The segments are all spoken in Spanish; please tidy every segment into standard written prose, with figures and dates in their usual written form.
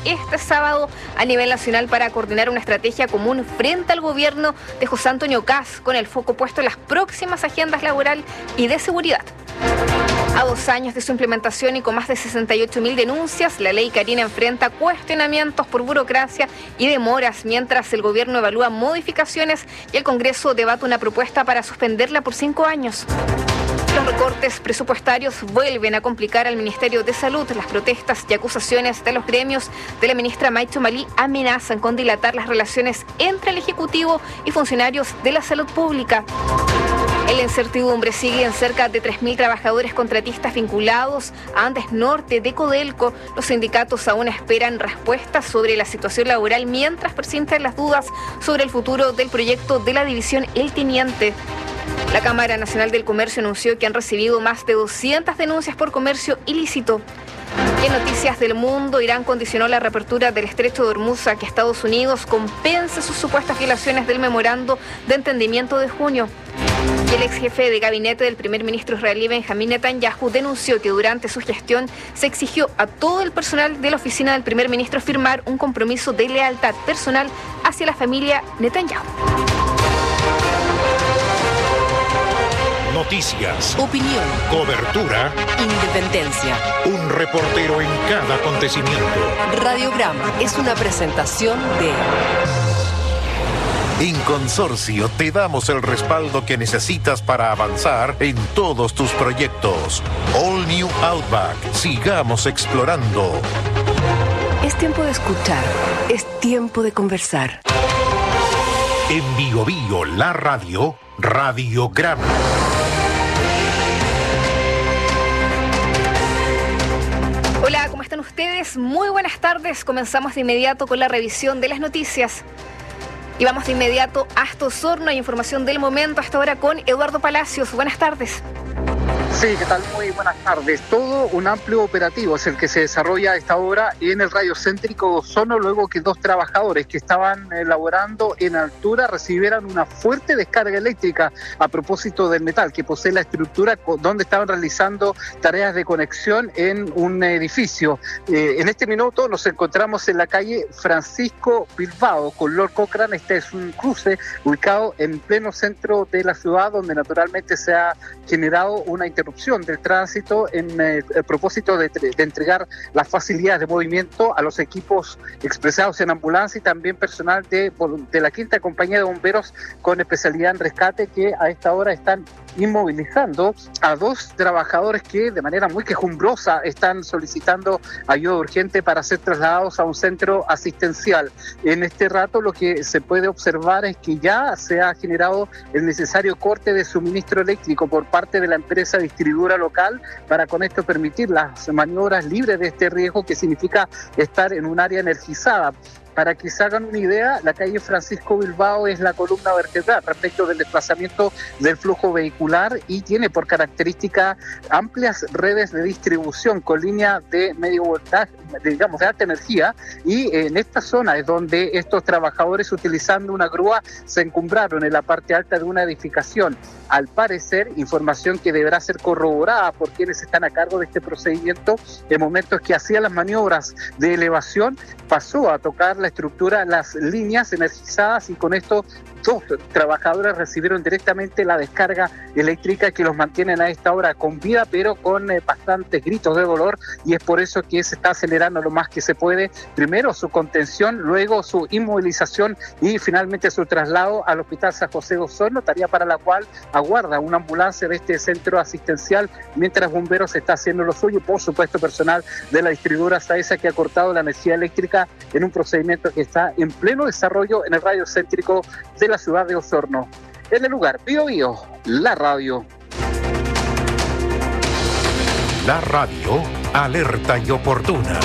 este sábado a nivel nacional para coordinar una estrategia común frente al gobierno de José Antonio Kast, con el foco puesto en las próximas agendas laboral y de seguridad. A 2 años de su implementación y con más de 68.000 denuncias, la ley Karina enfrenta cuestionamientos por burocracia y demoras, mientras el gobierno evalúa modificaciones y el Congreso debate una propuesta para suspenderla por 5 años. Los recortes presupuestarios vuelven a complicar al Ministerio de Salud. Las protestas y acusaciones de los gremios de la ministra Maicho Malí amenazan con dilatar las relaciones entre el Ejecutivo y funcionarios de la salud pública. La incertidumbre sigue en cerca de 3.000 trabajadores contratistas vinculados a Andes Norte de Codelco. Los sindicatos aún esperan respuestas sobre la situación laboral mientras persisten las dudas sobre el futuro del proyecto de la división El Teniente. La Cámara Nacional del Comercio anunció que han recibido más de 200 denuncias por comercio ilícito. Y en noticias del mundo, Irán condicionó la reapertura del Estrecho de Hormuz a que Estados Unidos compense sus supuestas violaciones del memorando de entendimiento de junio. Y el ex jefe de gabinete del primer ministro israelí Benjamín Netanyahu denunció que durante su gestión se exigió a todo el personal de la oficina del primer ministro firmar un compromiso de lealtad personal hacia la familia Netanyahu. Noticias, opinión, cobertura, independencia. Un reportero en cada acontecimiento. Radiograma es una presentación de... En Consorcio te damos el respaldo que necesitas para avanzar en todos tus proyectos. All New Outback. Sigamos explorando. Es tiempo de escuchar. Es tiempo de conversar. En Bio Bio, la radio, Radiograma. Hola, ¿cómo están ustedes? Muy buenas tardes. Comenzamos de inmediato con la revisión de las noticias. Y vamos de inmediato hasta Osorno. Hay información del momento hasta ahora con Eduardo Palacios. Buenas tardes. Sí, ¿qué tal? Muy buenas tardes. Todo un amplio operativo es el que se desarrolla a esta hora en el radio céntrico de Osorno, luego que 2 trabajadores que estaban laborando en altura recibieran una fuerte descarga eléctrica a propósito del metal que posee la estructura donde estaban realizando tareas de conexión en un edificio. En este minuto nos encontramos en la calle Francisco Bilbao con Lord Cochrane. Este es un cruce ubicado en pleno centro de la ciudad, donde naturalmente se ha generado una interrupción del tránsito en el propósito de entregar las facilidades de movimiento a los equipos expresados en ambulancia y también personal de la 5ª Compañía de Bomberos con especialidad en rescate, que a esta hora están inmovilizando a 2 trabajadores que de manera muy quejumbrosa están solicitando ayuda urgente para ser trasladados a un centro asistencial. En este rato lo que se puede observar es que ya se ha generado el necesario corte de suministro eléctrico por parte de la empresa distribuidora local para con esto permitir las maniobras libres de este riesgo que significa estar en un área energizada. Para que se hagan una idea, la calle Francisco Bilbao es la columna vertebral respecto del desplazamiento del flujo vehicular y tiene por característica amplias redes de distribución con línea de medio voltaje, digamos de alta energía, y en esta zona es donde estos trabajadores, utilizando una grúa, se encumbraron en la parte alta de una edificación. Al parecer, información que deberá ser corroborada por quienes están a cargo de este procedimiento, en momentos que hacían las maniobras de elevación, pasó a tocar la estructura, las líneas energizadas, y con esto 2 trabajadores recibieron directamente la descarga eléctrica que los mantienen a esta hora con vida, pero con bastantes gritos de dolor, y es por eso que se está acelerando lo más que se puede, primero su contención, luego su inmovilización y finalmente su traslado al Hospital San José de Osorno, tarea para la cual aguarda una ambulancia de este centro asistencial, mientras bomberos está haciendo lo suyo, y por supuesto personal de la distribuidora Saesa, que ha cortado la energía eléctrica en un procedimiento que está en pleno desarrollo en el radio céntrico de la ciudad de Osorno. En el lugar, Bio Bio, la radio. La radio, alerta y oportuna.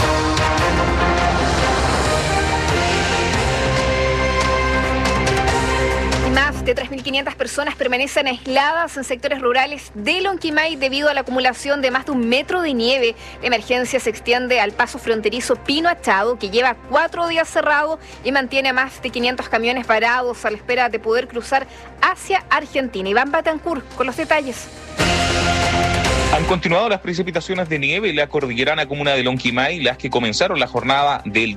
Más de 3.500 personas permanecen aisladas en sectores rurales de Lonquimay debido a la acumulación de más de 1 metro de nieve. La emergencia se extiende al paso fronterizo Pino Achado, que lleva 4 días cerrado y mantiene a más de 500 camiones parados a la espera de poder cruzar hacia Argentina. Iván Batancur con los detalles. Han continuado las precipitaciones de nieve en la cordillerana comuna de Lonquimay, las que comenzaron la jornada del